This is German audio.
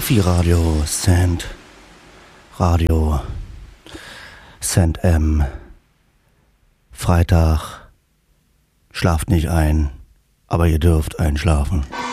Delphi Radio, Sand Radio, Sand M. Freitag, schlaft nicht ein, aber ihr dürft einschlafen.